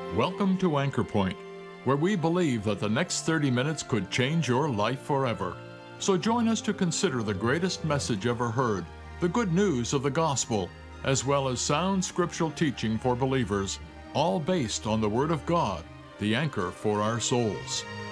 Welcome to Anchor Point, where we believe that the next 30 minutes could change your life forever. So join us to consider the greatest message ever heard, the good news of the gospel, as well as sound scriptural teaching for believers, all based on the Word of God, the anchor for our souls.